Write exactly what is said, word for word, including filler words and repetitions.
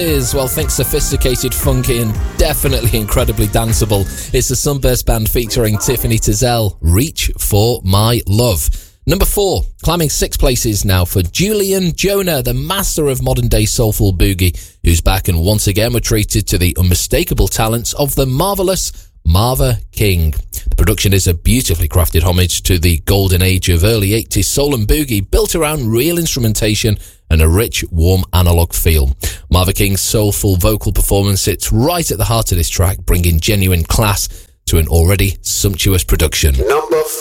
Is, well, think sophisticated, funky, and definitely incredibly danceable. It's the Sunburst Band featuring Tiffany Tizell, Reach for My Love. Number four, climbing six places now for Julian Jonah, the master of modern-day soulful boogie, who's back and once again we're treated to the unmistakable talents of the marvellous Marva King. The production is a beautifully crafted homage to the golden age of early eighties soul and boogie, built around real instrumentation and a rich, warm analogue feel. Marva King's soulful vocal performance sits right at the heart of this track, bringing genuine class to an already sumptuous production. Number